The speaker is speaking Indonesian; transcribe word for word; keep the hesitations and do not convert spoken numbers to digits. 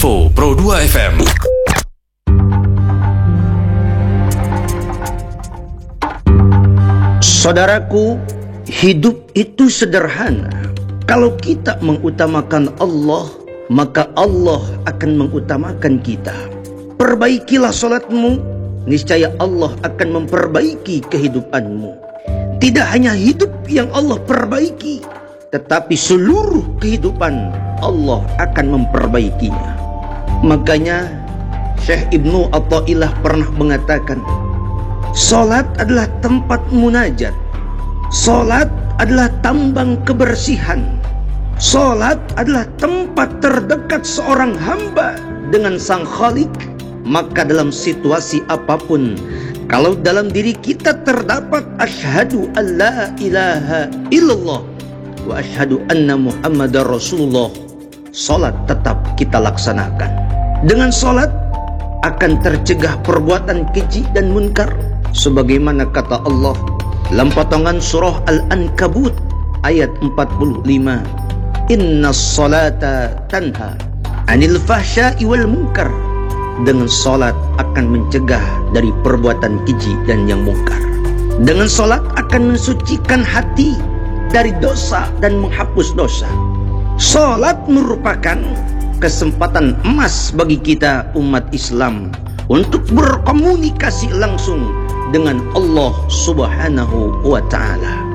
Info Pro dua F M. Saudaraku, hidup itu sederhana. Kalau kita mengutamakan Allah, maka Allah akan mengutamakan kita. Perbaikilah salatmu, niscaya Allah akan memperbaiki kehidupanmu. Tidak hanya hidup yang Allah perbaiki, tetapi seluruh kehidupan Allah akan memperbaikinya. Makanya Syekh Ibnu Athaillah pernah mengatakan, salat adalah tempat munajat. Salat adalah tambang kebersihan. Salat adalah tempat terdekat seorang hamba dengan Sang Khalik. Maka dalam situasi apapun, kalau dalam diri kita terdapat asyhadu an la ilaha illallah wa asyhadu anna Muhammadar Rasulullah, salat tetap kita laksanakan. Dengan salat akan tercegah perbuatan keji dan munkar, sebagaimana kata Allah dalam potongan surah Al-Ankabut ayat empat puluh lima, innas salata tanha anil fahsya'i wal munkar. Dengan salat akan mencegah dari perbuatan keji dan yang mungkar. Dengan salat akan mensucikan hati dari dosa dan menghapus dosa. Salat merupakan kesempatan emas bagi kita umat Islam untuk berkomunikasi langsung dengan Allah Subhanahu wa ta'ala.